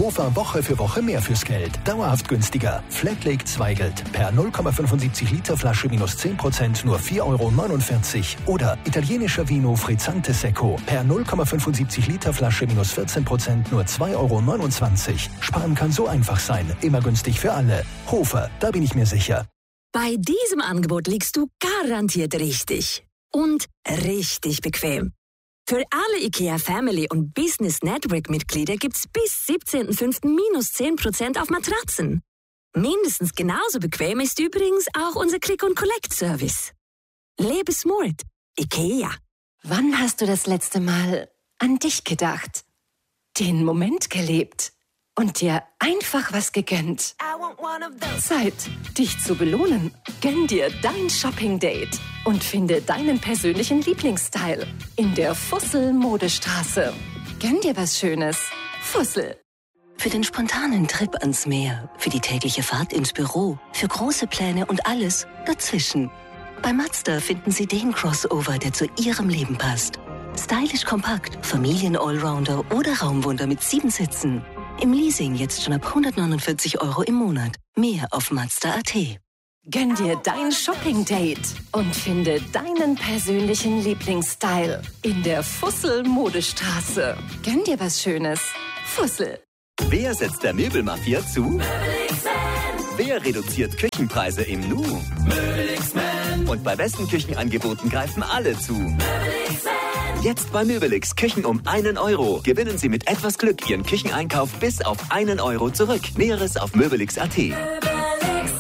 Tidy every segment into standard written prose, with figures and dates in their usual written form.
Hofer Woche für Woche mehr fürs Geld. Dauerhaft günstiger. Flatlake Zweigelt per 0,75 Liter Flasche minus 10% nur 4,49 €. Oder italienischer Vino Frizzante Secco per 0,75 Liter Flasche minus 14% nur 2,29 €. Sparen kann so einfach sein. Immer günstig für alle. Hofer, da bin ich mir sicher. Bei diesem Angebot liegst du garantiert richtig. Und richtig bequem. Für alle IKEA Family und Business Network Mitglieder gibt's bis 17.05. minus 10% auf Matratzen. Mindestens genauso bequem ist übrigens auch unser Click-and-Collect-Service. Lebe smart. IKEA. Wann hast du das letzte Mal an dich gedacht? Den Moment gelebt und dir einfach was gegönnt? Zeit, dich zu belohnen. Gönn dir dein Shopping-Date und finde deinen persönlichen Lieblingsstyle in der Fussel-Modestraße. Gönn dir was Schönes. Fussel. Für den spontanen Trip ans Meer, für die tägliche Fahrt ins Büro, für große Pläne und alles dazwischen. Bei Mazda finden Sie den Crossover, der zu Ihrem Leben passt. Stylisch kompakt, Familien-Allrounder oder Raumwunder mit 7 Sitzen. Im Leasing jetzt schon ab 149 € im Monat. Mehr auf Mazda.at. Gönn dir dein Shopping-Date und finde deinen persönlichen Lieblingsstyle in der Fussel-Modestraße. Gönn dir was Schönes. Fussel. Wer setzt der Möbelmafia zu? Möbelix-Man. Wer reduziert Küchenpreise im Nu? Möbelix-Man. Und bei besten Küchenangeboten greifen alle zu. Möbelix-Man. Jetzt bei Möbelix Küchen um 1 €. Gewinnen Sie mit etwas Glück Ihren Kücheneinkauf bis auf 1 € zurück. Näheres auf Möbelix.at. Möbelix.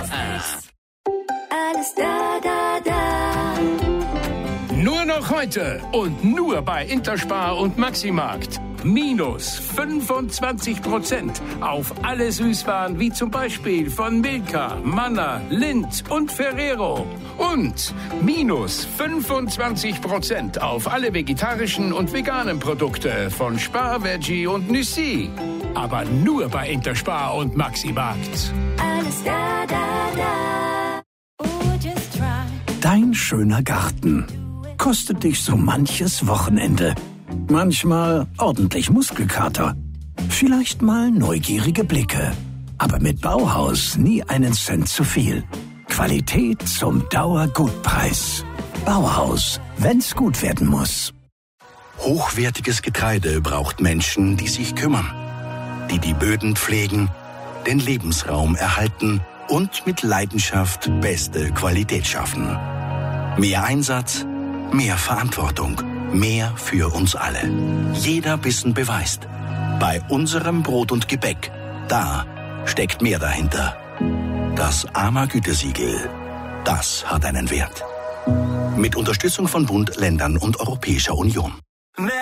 Alles da, da, da. Nur noch heute und nur bei Interspar und Maximarkt. Minus 25% auf alle Süßwaren wie zum Beispiel von Milka, Manna, Lindt und Ferrero. Und minus 25% auf alle vegetarischen und veganen Produkte von Spar, Veggie und Nüssi. Aber nur bei Interspar und Maximarkt. Alles da, da, da. Oh, just try. Dein schöner Garten kostet dich so manches Wochenende. Manchmal ordentlich Muskelkater. Vielleicht mal neugierige Blicke. Aber mit Bauhaus nie einen Cent zu viel. Qualität zum Dauergutpreis. Bauhaus, wenn's gut werden muss. Hochwertiges Getreide braucht Menschen, die sich kümmern. Die Böden pflegen, den Lebensraum erhalten und mit Leidenschaft beste Qualität schaffen. Mehr Einsatz, mehr Verantwortung. Mehr für uns alle. Jeder Bissen beweist. Bei unserem Brot und Gebäck, da steckt mehr dahinter. Das AMA Gütesiegel, das hat einen Wert. Mit Unterstützung von Bund, Ländern und Europäischer Union.